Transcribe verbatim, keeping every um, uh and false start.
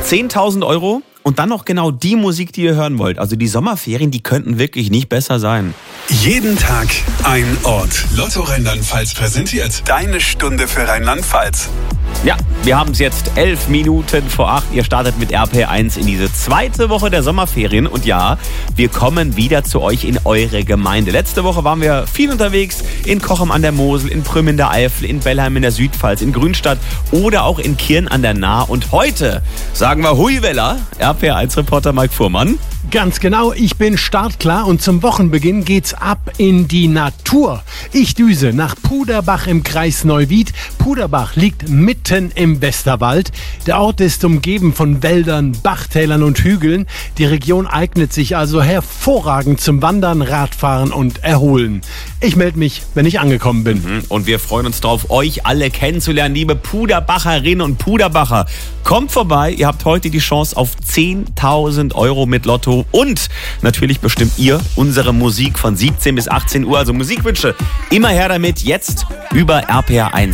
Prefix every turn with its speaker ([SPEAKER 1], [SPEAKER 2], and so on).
[SPEAKER 1] zehntausend Euro und dann noch genau die Musik, die ihr hören wollt. Also die Sommerferien, die könnten wirklich nicht besser sein.
[SPEAKER 2] Jeden Tag ein Ort. Lotto Rheinland-Pfalz präsentiert deine Stunde für Rheinland-Pfalz.
[SPEAKER 1] Ja, wir haben es jetzt elf Minuten vor acht. Ihr startet mit R P R eins in diese zweite Woche der Sommerferien. Und ja, wir kommen wieder zu euch in eure Gemeinde. Letzte Woche waren wir viel unterwegs in Cochem an der Mosel, in Prüm in der Eifel, in Bellheim in der Südpfalz, in Grünstadt oder auch in Kirn an der Nahe. Und heute sagen wir Hui Wella, R P R eins Reporter Mike Fuhrmann.
[SPEAKER 3] Ganz genau, ich bin startklar und zum Wochenbeginn geht's ab in die Natur. Ich düse nach Puderbach im Kreis Neuwied. Puderbach liegt mitten im Westerwald. Der Ort ist umgeben von Wäldern, Bachtälern und Hügeln. Die Region eignet sich also hervorragend zum Wandern, Radfahren und Erholen. Ich melde mich, wenn ich angekommen bin.
[SPEAKER 1] Und wir freuen uns darauf, euch alle kennenzulernen, liebe Puderbacherinnen und Puderbacher. Kommt vorbei, ihr habt heute die Chance auf zehntausend Euro mit Lotto und natürlich bestimmt ihr unsere Musik von siebzehn bis achtzehn Uhr. Also Musikwünsche, immer her damit, jetzt über R P R eins.